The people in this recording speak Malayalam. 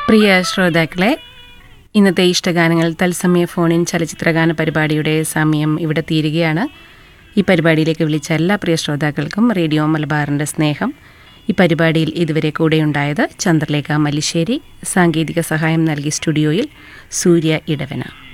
പ്രിയ ശ്രോതാക്കളെ, ഇന്നത്തെ ഇഷ്ടഗാനങ്ങൾ തത്സമയ ഫോണിൻ ചലച്ചിത്രഗാന പരിപാടിയുടെ സമയം ഇവിടെ തീരുകയാണ്. ഈ പരിപാടിയിലേക്ക് വിളിച്ച എല്ലാ പ്രിയ ശ്രോതാക്കൾക്കും റേഡിയോ മലബാറിൻ്റെ സ്നേഹം. ഈ പരിപാടിയിൽ ഇതുവരെ കൂടെയുണ്ടായത് ചന്ദ്രലേഖ മല്ലിശ്ശേരി. സാങ്കേതിക സഹായം നൽകി സ്റ്റുഡിയോയിൽ സൂര്യ ഇടവന.